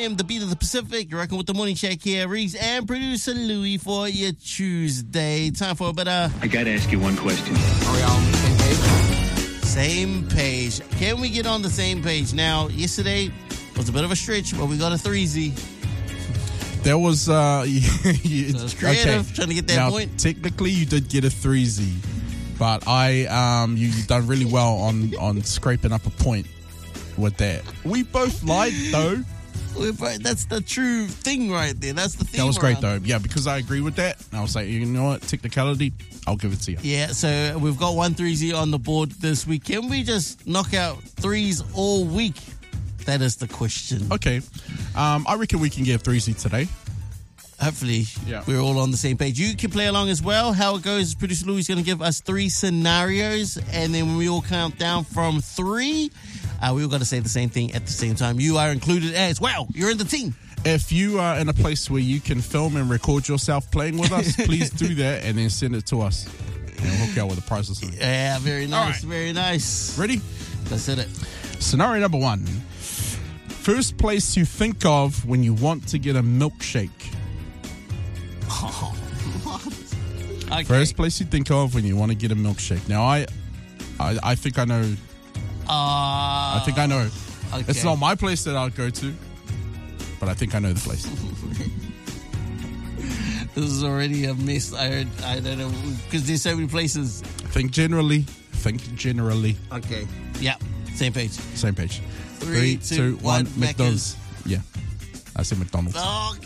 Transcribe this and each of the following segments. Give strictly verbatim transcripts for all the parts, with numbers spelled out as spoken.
a.m., the beat of the Pacific. You're rocking with the morning check here. Reese and producer Louie for your Tuesday. Time for a bit of... I gotta ask you one question. Are we all on the same page? Same page. Can we get on the same page? Now, yesterday was a bit of a stretch, but we got a three Z. There was, uh, It was creative, okay. trying to get that now, point. Technically, you did get a three Z, but I, um, you, you've done really well on, on scraping up a point with that. We both lied, though. We're both- That's the true thing right there. That's the thing. That was great, though. Yeah, because I agree with that. And I was like, you know what? Technicality, I'll give it to you. Yeah, so we've got one three Z on the board this week. Can we just knock out threes all week? That is the question. Okay. Um, I reckon we can get a three Z today. Hopefully, Yeah. we're all on the same page. You can play along as well. How it goes is producer Louis is going to give us three scenarios, and then when we all count down from three, uh, we all got to say the same thing at the same time. You are included as well. You're in the team. If you are in a place where you can film and record yourself playing with us, please do that and then send it to us. And we'll hook you out with a prize or something. Yeah, very nice, right. very nice. Ready? That's it. Scenario number one. First place you think of when you want to get a milkshake. Okay. First place you think of when you want to get a milkshake. Now, I I, I think I know. Uh, I think I know. okay. It's not my place that I'll go to, but I think I know the place. This is already a mess. I heard, I don't know, because there's so many places. Think generally. Think generally. Okay. Yeah, same page. Same page. Three, two, one, McDonald's. Yeah. I said McDonald's. Oh.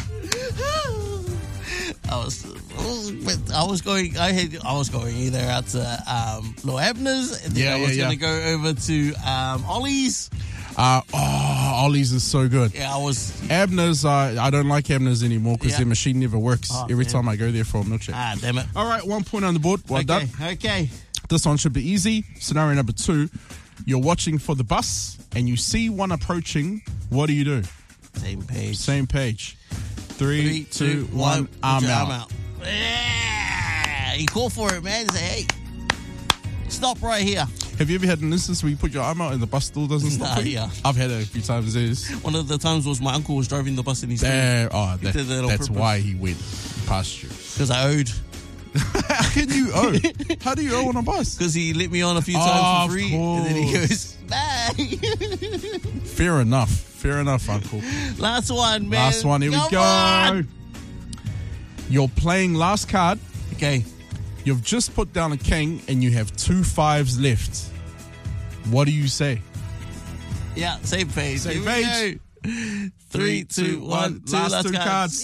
I was, I was going. I had. I was going either out to um, Lil Abner's, and then Yeah, I was yeah, going to yeah. go over to um, Ollie's. Uh, oh, Ollie's is so good. Yeah, I was. Abner's, uh, I don't like Abner's anymore because Yeah. their machine never works Oh, every man. time I go there for a milkshake. Ah, damn it. All right, one point on the board. Well okay, done. okay. This one should be easy. Scenario number two. You're watching for the bus and you see one approaching. What do you do? Same page. Same page. Three, Three, two, one. one. Arm Put your out. arm out. Yeah, you call for it, man. Say, hey, stop right here. Have you ever had an instance where you put your arm out and the bus still doesn't stop? Nah, for you? yeah. I've had it a few times. It's, One of the times was my uncle was driving the bus and he's there, oh, that, did that on that's purpose. why he went past you. because I owed. How can you owe? How do you owe on a bus? Because he let me on a few Oh, times of for free, and then he course. goes, bye. Fair enough. Fair enough, Uncle. Last one, man. Last one. Here Come we go. on. You're playing last card. Okay. You've just put down a king and you have two fives left. What do you say? Yeah, same page. Same Here we page. go. Three, two, one, two Last last two cards. cards.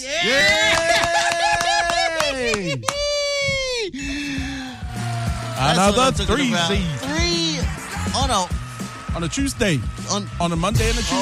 Yay! Another That's what I'm talking three about. Z Three on a on a Tuesday, on on a Monday and a Tuesday.